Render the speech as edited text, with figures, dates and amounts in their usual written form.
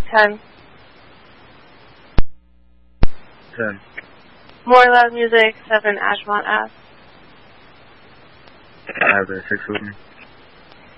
10. 10. More loud music, 7, Ashmont Ave. I have a 6 with me.